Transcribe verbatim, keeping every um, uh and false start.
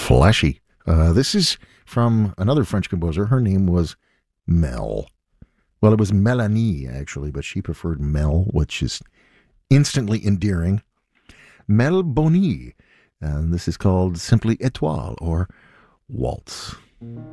Flashy. Uh, this is from another French composer. Her name was Mel. Well, it was Melanie, actually, but she preferred Mel, which is instantly endearing. Mel Boni. And this is called simply Étoile or Waltz.